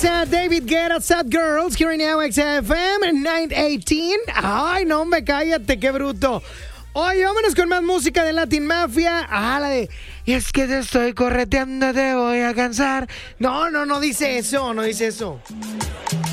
a David Guetta, Sad Girls, here now XFM 918. Ay, no, hombre, cállate, qué bruto. Oye, vámonos con más música de Latin Mafia. La de, y es que te estoy correteando, te voy a cansar. No dice eso, no dice eso.